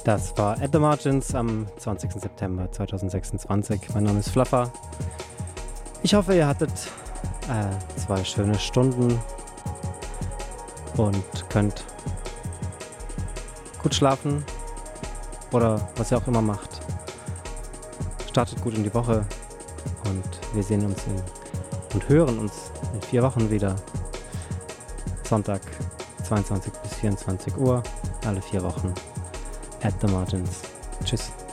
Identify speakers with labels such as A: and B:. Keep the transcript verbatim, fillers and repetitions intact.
A: Das war At the Margins am zwanzigsten September zweitausendsechsundzwanzig. Mein Name ist Fluffer. Ich hoffe, ihr hattet äh, zwei schöne Stunden und könnt gut schlafen oder was ihr auch immer macht. Startet gut in die Woche und wir sehen uns in, und hören uns in vier Wochen wieder. Sonntag zweiundzwanzig bis vierundzwanzig Uhr, alle vier Wochen. At the Margins. Tschüss.